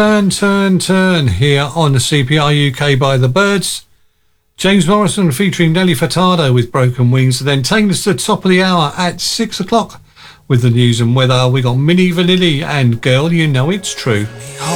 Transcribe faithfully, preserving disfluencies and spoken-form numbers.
Turn, turn, turn here on the C P R U K by the Birds. James Morrison featuring Nelly Furtado with Broken Wings, and then taking us to the top of the hour at six o'clock with the news and weather. We got Milli Vanilli and Girl, You Know It's True.